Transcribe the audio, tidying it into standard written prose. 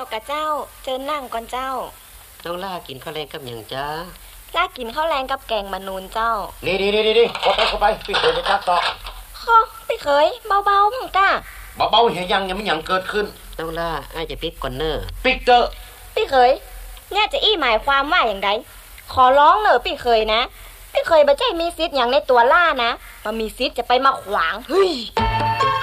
กะเจ้าเจิญนั่งก่อนเจ้าน้องล่ากินข้าวแรงกับอย่างจ้าล่ากินข้าวแรงกับแกงมะนูนเจ้านี่เข้าไปพี่เคยไปจักต่อข้อพี่เคยเบาๆมึงก้าเบาๆเหียยังไม่ยังเกิดขึ้นน้องล่าอาจจะปิกก่อนเนอปิกเตอร์พี่เคยเนี่ยจะอี้หมายความว่าอย่างไรขอร้องเนอะพี่เคยนะพี่เคยบ่ใจมีสิทธิ์อย่างในตัวล่านะมามีสิทธิ์จะไปมาขวางเฮ้ย